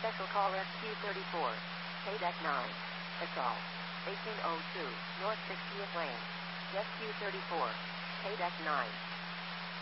Special call SQ-34. KDEC 9. Assault. 1802, North 60th Lane. SQ-34. KDEC 9.